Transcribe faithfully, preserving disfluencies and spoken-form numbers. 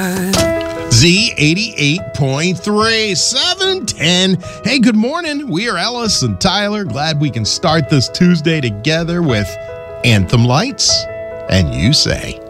Z eighty-eight point three, seven ten. Hey, good morning. We are Ellis and Tyler. Glad we can start this Tuesday together with Anthem Lights and You Say.